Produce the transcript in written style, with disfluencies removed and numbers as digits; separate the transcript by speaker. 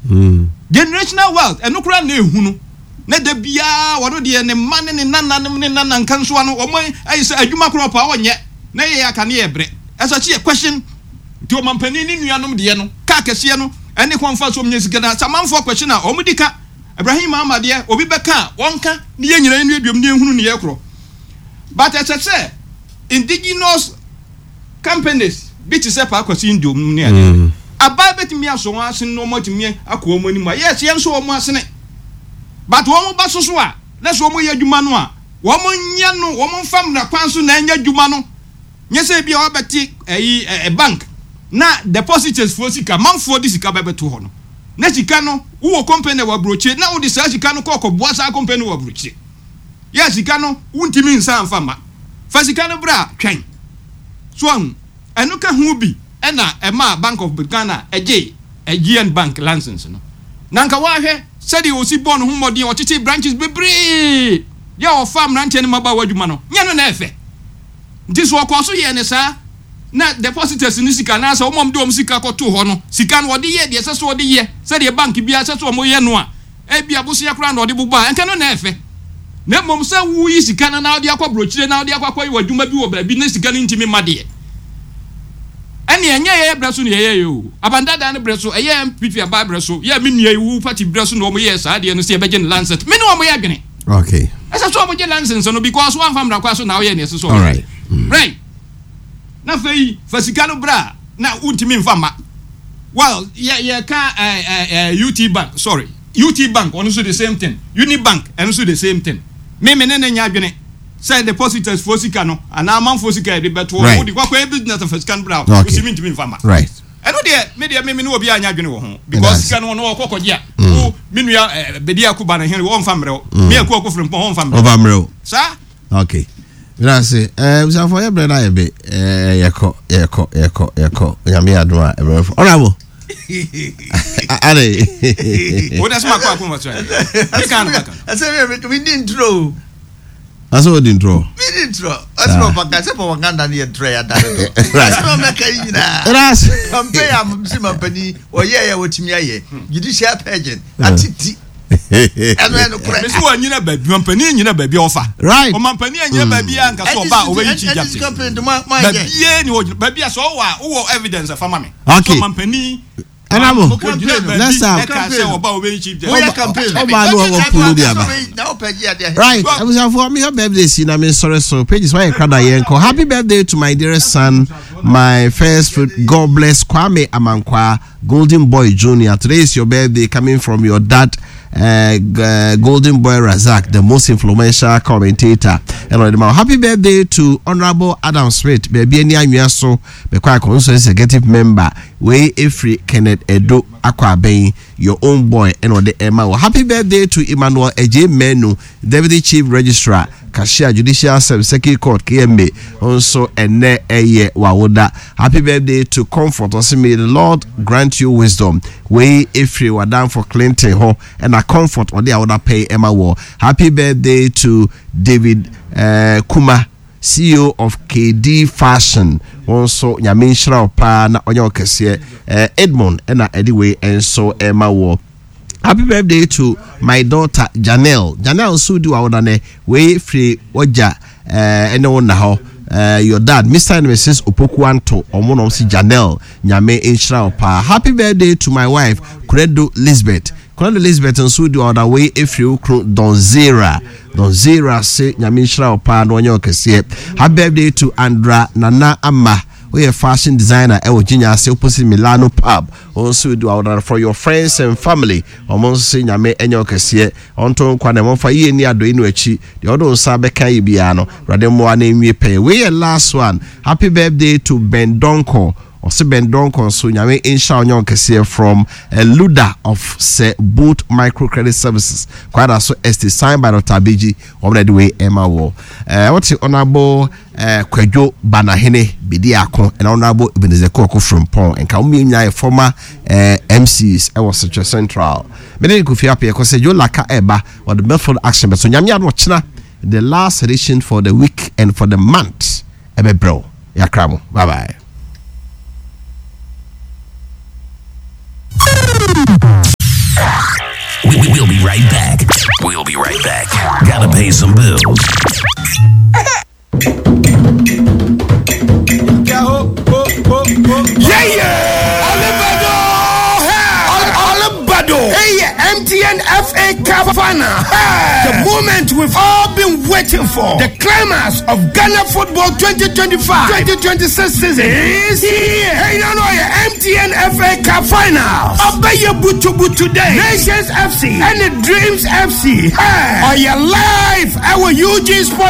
Speaker 1: generational wealth eno kura na ehunu na da bia wono de ne mane ne nana nkanso ano omo ayisa adwuma kro pa onye na ye aka ne ye bre esa chi question ti o mampani ni nuanom de no ka kese no ene konfa so mnye sika na samanfo question a omo dika Ibrahim Ahmad ye obi beka wonka ne ye nyina enu aduam ne ehunu ne ye kro but say indigenous companies bit se pa kwasi ndom ne ade aba betimi aso wan asen no motimi akọ omani ma yes yen so omo asene but wo mo basoso a na so omo ye adwuma no a wo mo nya no wo mo fam na kwan so na nya adwuma no nye se bia wo beti a bank na depositors for sika manfo di sika bebeto ho no na sika no wo company wa broche na wo di sa sika no kokko boa sa company wa broche yes sika no wuntimi nsa amfama fa sika no bra twen so enu ka hu bi ena ema Bank of Ghana eje GN Bank license no nanka wa hwe sedi osi bon hu modin otiti branches bebre ya o farm ranche ne maba wadwuma no nya no na efe nti so okoso ye ne sa na depositors ni sika na sa omom de om sika koto ho no sika no ode ye de se so ode ye sedi bank bia se so mo ye no a e bia bo se yakra na ode buba enka no na efe na mom se wu yi sika na ode akwa brochire na ode akwa yi wadwuma bi wo ba bi na sika ni ntimi made ani enye ye breso ne ye yo abandada ne breso eye MPP aba breso ye minua wu party breso no mo ye sa de no se e beje Lancet me no mo ye adwene
Speaker 2: okay
Speaker 1: esa so mo je Lancet no because one family kwa so na ye ne so
Speaker 2: all right
Speaker 1: right na fei fasika no bra na untimi mfama well ye ka UT Bank sorry UT Bank on so the same thing Unibank and so the same thing me ne nya adwene say depositors for sika no ana man for sika de beto wo di kwa business of scan bra o simi ntimi mfama
Speaker 2: right
Speaker 1: eno de me no obi anya adwene wo ho because sika no okokogye wo minua bedi akuba na hen wo mfamre me akoko frempon wo mfamre sa
Speaker 2: okay grazie usa for your brother ebe yeko yami adwa ebe honorable ale
Speaker 1: what that's my question what's right you can't back
Speaker 3: I said we didn't throw
Speaker 2: aso we didn't throw
Speaker 3: that's no back say for Uganda near try that
Speaker 2: right
Speaker 3: no make you na
Speaker 2: grazie
Speaker 3: compare am si mampani o ye wotimi aye judicial pageant atiti eno kure
Speaker 1: me so anyina baabi mampani anyina baabi ofa
Speaker 2: right
Speaker 1: o mampani anyina baabi anka so ba o we chi justice baabi ni o baabi so wo evidence fa ma me so mampani
Speaker 2: Anamo,
Speaker 1: let's have
Speaker 2: right. I was for me. Her birthday scene. I mean, sorry, so pages why I cried. Happy birthday to my dearest son, my first fruit. God bless Kwame Amankwa, Golden Boy Jr. Today is your birthday, coming from your dad, Golden Boy Razak, the most influential commentator. And happy birthday to Honorable Adam Smith, baby, any so be quite executive member. We every Kenneth Edo Akwaben, your own boy, and the Emma. Happy birthday to Emmanuel Eje Menu, Deputy Chief Registrar, Cashier Judicial Secretary Court KMB, also and Eye Wawoda. Happy birthday to Comfort. Also, may the Lord grant you wisdom. We every were down for Clinton Ho and a comfort or the other pay Emma War. Happy birthday to David Kuma, CEO of KD Fashion. Also, Yaminshra Pa na onyo kese Edmond and anyway and so Emma War. Happy birthday to my daughter Janelle. Janelle Sudu Awadane we free Oja anyone now. Your dad, Mr. and Mrs. Opokuanto, Omonom si Janelle, Nyame Inshra Pa. Happy birthday to my wife, Credo Lisbeth. Credo Lisbeth and Sudu Awadawe if you Donzera. Donzera say Nyame Inshra Pa no onyo kese. Happy birthday to Andra Nana Amma. We a fashion designer at Virginia, say opposite Milano pub. Also do order for your friends and family. Almost say Nyame enyo kese. Onto kwane mo fa ye ni ado inu echi. The other sabe kai biano. Rademo ane mwe pay. We a last one. Happy birthday to Ben Donko. Ose Ben Donko so Nyame insha onyo kese from Luda of Se Boot Microcredit Services. Quite also ST signed by Dr. BG. Omna way Emma War. What's the honorable Kwejo Banahene Bidiako and honorable Ebenezekoko from Pong and Kaumi former MCs I was such a central. Many could feel happy because you laka eba or the Medford action but so Nyamia watchna the last edition for the week and for the month. Ebe bro. Yakramo. Bye bye.
Speaker 4: right back. We'll be right back. Gotta pay some bills.
Speaker 5: MTN FA Cup final. The moment we've all been waiting for. The climax of Ghana Football 2025-2026 season is here. Hey, no, MTN FA Cup final. Obey Butu today. Nations FC and the Dreams FC. Are you live? Our UG Sport